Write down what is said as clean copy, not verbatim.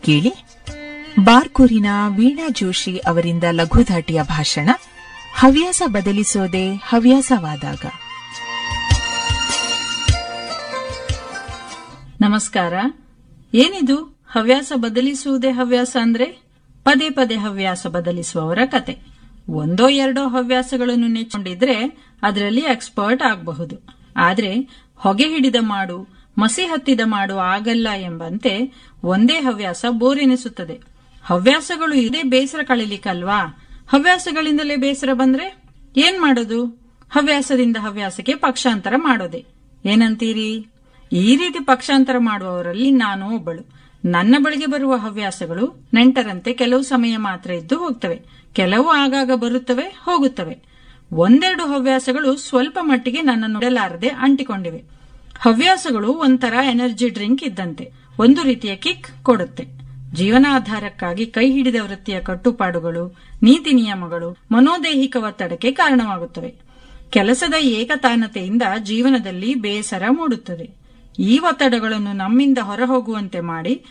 ಕೇಳಿ ಬಾರ್ಕೂರಿನ ವೀಣಾ ಜೋಶಿ ಅವರಿಂದ ಲಘುಧಾಟಿಯ ಭಾಷಣ ಹವ್ಯಾಸ ಬದಲಿಸೋದೆ ಹವ್ಯಾಸವಾದಾಗ. ನಮಸ್ಕಾರ. ಏನಿದು ಹವ್ಯಾಸ ಬದಲಿಸುವುದೇ ಹವ್ಯಾಸ ಅಂದ್ರೆ? ಪದೇ ಪದೇ ಹವ್ಯಾಸ ಬದಲಿಸುವವರ ಕತೆ. ಒಂದೋ ಎರಡೋ ಹವ್ಯಾಸಗಳನ್ನು ನೆಚ್ಚಿಕೊಂಡಿದ್ರೆ ಅದರಲ್ಲಿ ಎಕ್ಸ್ಪರ್ಟ್ ಆಗಬಹುದು. ಆದ್ರೆ ಹೊಗೆ ಹಿಡಿದ ಮಾಡು, ಮಸಿ ಹತ್ತಿದ ಮಾಡು ಆಗಲ್ಲ ಎಂಬಂತೆ ಒಂದೇ ಹವ್ಯಾಸ ಬೋರ್ ಎನಿಸುತ್ತದೆ. ಹವ್ಯಾಸಗಳು ಇದೇ ಬೇಸರ ಕಳೀಲಿಕ್ಕಲ್ವಾ? ಹವ್ಯಾಸಗಳಿಂದಲೇ ಬೇಸರ ಬಂದ್ರೆ ಏನ್ ಮಾಡೋದು? ಹವ್ಯಾಸದಿಂದ ಹವ್ಯಾಸಕ್ಕೆ ಪಕ್ಷಾಂತರ ಮಾಡೋದೆ. ಏನಂತೀರಿ? ಈ ರೀತಿ ಪಕ್ಷಾಂತರ ಮಾಡುವವರಲ್ಲಿ ನಾನು ಒಬ್ಬಳು. ನನ್ನ ಬಳಿಗೆ ಬರುವ ಹವ್ಯಾಸಗಳು ನೆಂಟರಂತೆ ಕೆಲವು ಸಮಯ ಮಾತ್ರ ಇದ್ದು ಹೋಗ್ತವೆ, ಕೆಲವು ಆಗಾಗ ಬರುತ್ತವೆ ಹೋಗುತ್ತವೆ. ಒಂದೆರಡು ಹವ್ಯಾಸಗಳು ಸ್ವಲ್ಪ ಮಟ್ಟಿಗೆ ನನ್ನನ್ನು ಬಿಡಲಾರದೆ ಅಂಟಿಕೊಂಡಿವೆ. ಹವ್ಯಾಸಗಳು ಒಂಥರ ಎನರ್ಜಿ ಡ್ರಿಂಕ್ ಇದ್ದಂತೆ, ಒಂದು ರೀತಿಯ ಕಿಕ್ ಕೊಡುತ್ತೆ. ಜೀವನಾಧಾರಕ್ಕಾಗಿ ಕೈ ಹಿಡಿದ ವೃತ್ತಿಯ ಕಟ್ಟುಪಾಡುಗಳು, ನೀತಿ ನಿಯಮಗಳು ಮನೋದೈಹಿಕ ಒತ್ತಡಕ್ಕೆ ಕಾರಣವಾಗುತ್ತವೆ. ಕೆಲಸದ ಏಕತಾನತೆಯಿಂದ ಜೀವನದಲ್ಲಿ ಬೇಸರ ಮೂಡುತ್ತದೆ. ಈ ಒತ್ತಡಗಳನ್ನು ನಮ್ಮಿಂದ ಹೊರಹೋಗುವಂತೆ ಮಾಡಿ